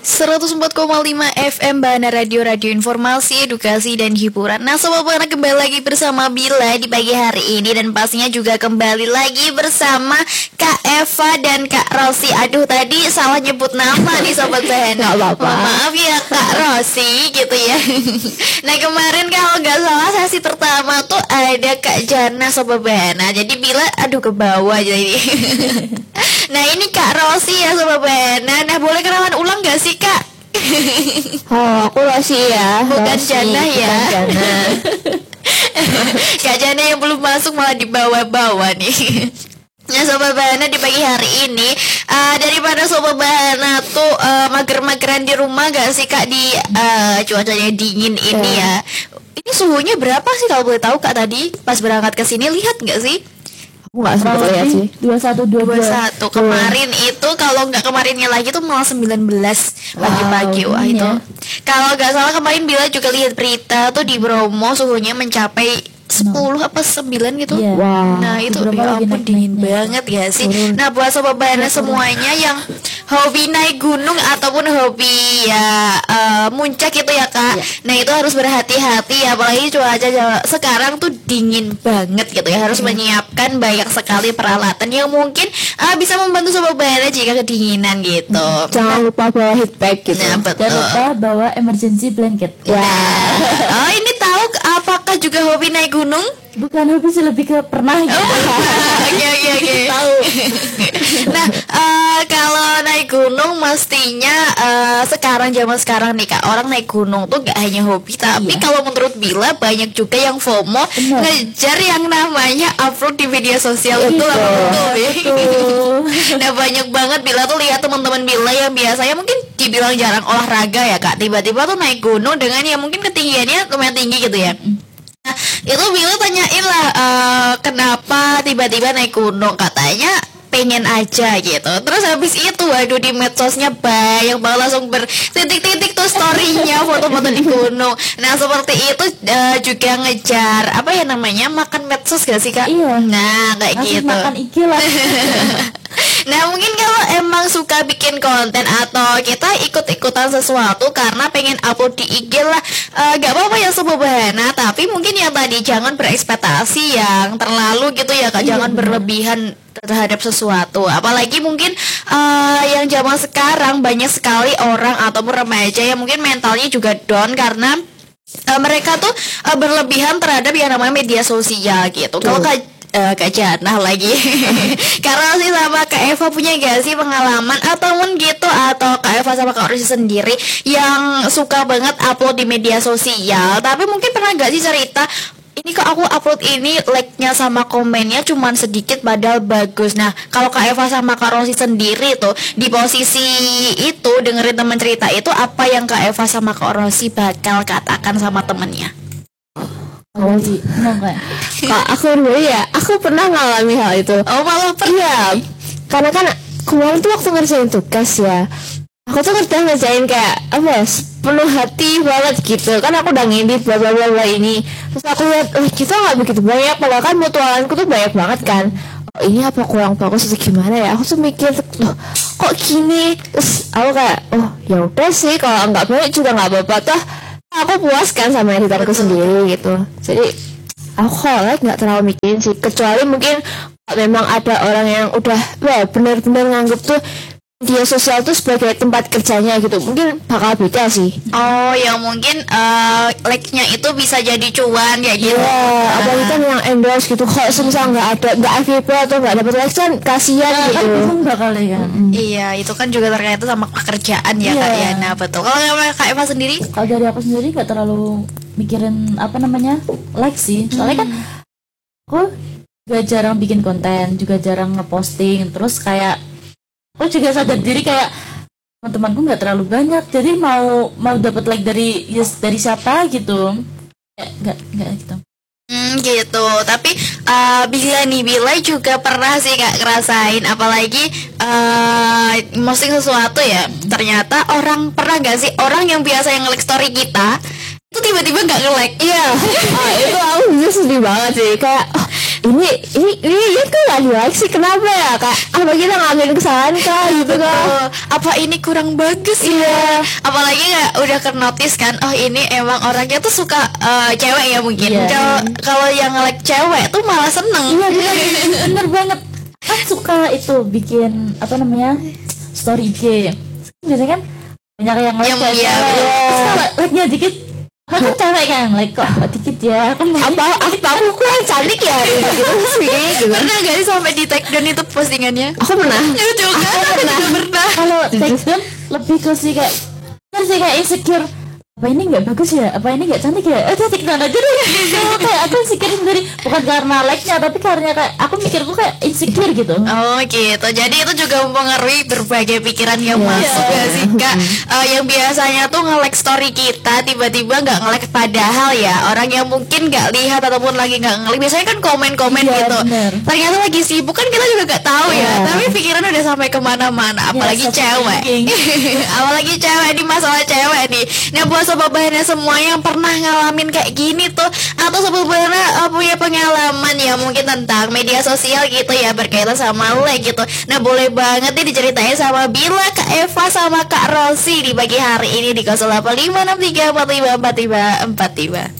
104,5 FM Bahana Radio, radio informasi, edukasi, dan hiburan. Nah Sobat Bahana, kembali lagi bersama Bila di pagi hari ini. Dan pastinya juga kembali lagi bersama Kak Eva dan Kak Rosi. Aduh, tadi salah nyebut nama nih Sobat Bahana. Gak apa-apa. Maaf ya Kak Rosi gitu ya. Nah kemarin kalau gak salah sesi pertama tuh ada Kak Jana Sobat Bahana. Jadi Bila aduh ke bawah jadi. Nah ini Kak Rosi ya Sobat Bahana. Nah boleh kenalan ulang gak sih Kak? Oh, aku Rosi ya. Bukan Rosi, Jana ya. bukan Jana. Kak Jana yang belum masuk malah dibawa-bawa nih. Nah Sobat Bahana, di pagi hari ini daripada Sobat Bahana tuh mager-mageran di rumah gak sih Kak, di cuacanya dingin ini ya. Ini suhunya berapa sih kalau boleh tahu Kak, tadi pas berangkat ke sini lihat gak sih? Aku gak sempat lihat sih. 21 kemarin itu, kalau nggak kemarinnya lagi tuh malah 19 pagi-pagi. Wah itu kalau nggak salah kemarin Bila juga lihat berita tuh di Bromo suhunya mencapai 10 apa 9 gitu. Wow. Nah itu ya ampun dingin banget ya sih. Nah buat Sobat Bahana semuanya yang hobi naik gunung ataupun hobi ya muncak gitu ya Kak. Nah itu harus berhati-hati ya, apalagi cuaca sekarang tuh dingin banget gitu ya. Harus menyiapkan banyak sekali peralatan yang mungkin bisa membantu Sobat Bahana jika kedinginan gitu. Jangan lupa bawa heat pack gitu. Nah betul. Dan lupa bawa emergency blanket. Ya. Oh ini tahu apakah juga hobi naik gunung? Bukan hobi sih, lebih ke pernah gitu. Oke. Tahu. Nah, kalau naik gunung mestinya sekarang zaman sekarang nih Kak, orang naik gunung tuh gak hanya hobi, tapi kalau menurut Bila banyak juga yang FOMO, ngejar yang namanya upload di media sosial. Betul apa betul ya? Nah, banyak banget Bila tuh lihat teman-teman Bila yang biasanya mungkin dibilang jarang olahraga ya Kak, tiba-tiba tuh naik gunung dengan yang mungkin ketinggiannya lumayan tinggi gitu ya. Nah, itu Bila tanyain lah kenapa tiba-tiba naik gunung, katanya pengen aja gitu. Terus habis itu waduh di medsosnya banyak banget langsung bertitik-titik tuh storynya foto-foto di gunung. Nah seperti itu juga ngejar apa ya namanya, makan medsos gak sih Kak? Iya. Nah kayak Masih gitu. makan IG lah. Nah mungkin kalau emang suka bikin konten atau kita ikut-ikutan sesuatu karena pengen upload di IG lah, gak apa-apa ya Sobat Bahana. Tapi mungkin yang tadi jangan berekspektasi yang terlalu gitu ya Kak. Jangan berlebihan terhadap sesuatu. Apalagi mungkin yang zaman sekarang banyak sekali orang ataupun remaja yang mungkin mentalnya juga down karena mereka tuh berlebihan terhadap yang namanya media sosial gitu. Kalau Kak Jana lagi karena sih sama Kak Eva punya gak sih pengalaman ataupun gitu, atau Kak Eva sama Kak Rosi sendiri yang suka banget upload di media sosial, tapi mungkin pernah gak sih cerita, ini kok aku upload ini like-nya sama komennya cuman sedikit padahal bagus. Nah kalau Kak Eva sama Kak Rosi sendiri tuh di posisi itu dengerin teman cerita itu, apa yang Kak Eva sama Kak Rosi bakal katakan sama temennya? Kak, aku dulu ya, aku pernah ngalami hal itu. Oh malah Iya, karena kan kemarin tuh waktu ngerjain tugas ya, aku tuh ngerjain kayak apa ya, penuh hati banget gitu. Kan aku udah ngedit bla bla bla ini, terus aku lihat, kita nggak begitu banyak, padahal kan mutualanku tuh banyak banget kan. Oh, ini apa kurang bagus atau gimana ya? Aku tuh mikir, loh kok gini? Terus aku kayak, oh ya udah sih, kalau nggak banyak juga nggak apa-apa toh. Aku puas kan sama editanku sendiri gitu. Jadi aku kalau nggak terlalu mikirin sih, kecuali mungkin memang ada orang yang udah benar-benar nganggep tuh media sosial tuh sebagai tempat kerjanya gitu, mungkin bakal beda sih. Oh yang mungkin like-nya itu bisa jadi cuan ya gitu. Apalagi kan yang endorse gitu, kok semisal nggak FYP atau nggak dapat like kan kasihan gitu. Kan bakal ya. Iya itu kan juga terkait sama pekerjaan ya Kak ya. Nah betul. Kalau Kak Eva sendiri? Kalau dari aku sendiri nggak terlalu mikirin apa namanya like sih, soalnya kan aku juga jarang bikin konten, juga jarang ngeposting, terus kayak aku juga sadar diri kayak teman-temanku nggak terlalu banyak, jadi mau dapat like dari siapa gitu, nggak gitu. Gitu. Tapi Bila juga pernah sih Kak ngerasain, apalagi posting sesuatu ya, ternyata orang pernah gak sih orang yang biasa yang nge-like story kita itu tiba-tiba nggak nge-like. Iya. Itu aku juga sedih banget sih, kayak ini kok gak di like sih, kenapa ya kak, apa kita ngambil kesalahan kak gitu kan. Oh, apa ini kurang bagus ya? Apalagi nggak udah kenotis kan? Oh ini emang orangnya tuh suka cewek ya mungkin. Kalau yang like cewek tuh malah seneng. Iya bener banget. Kan suka itu bikin apa namanya story IG. Biasanya kan banyak yang like Yang cewek. Terus kalau like-nya dikit, kan cewek kan like kok dikit ya. Kan Apa aku kurang cantik ya gitu sih gitu. Pernah gak sih sampai di take down itu postingannya? Aku pernah. Ya juga, aku juga pernah. kalau take down lebih ke sih kayak kan sih kayak insecure, apa ini nggak bagus ya, apa ini nggak cantik ya, udah take down aja deh. So, kayak aku insecure sendiri, bukan karena like-nya tapi karena kayak aku mikirku kayak insecure gitu. Oh gitu, jadi itu juga mempengaruhi berbagai pikiran yang masuk ya sih kak. Yang biasanya tuh nge-like story kita tiba-tiba nggak nge-like, padahal ya orang yang mungkin nggak lihat ataupun lagi nggak nge-like biasanya kan komen-komen Iya, gitu. bener. Ternyata lagi sibuk kan, kita juga nggak tahu ya. Tapi pikiran udah sampai kemana-mana, apalagi so cewek. thinking. Apalagi cewek, di masalah cewek nih. Nah buat sobat bahannya semua yang pernah ngalamin kayak gini tuh, atau sobat bahannya punya pengalaman ya mungkin tentang media sosial gitu ya berkaitan sama like gitu. Nah boleh banget nih diceritain sama Bila, Kak Eva sama Kak Rosi di pagi hari ini di 0856345454.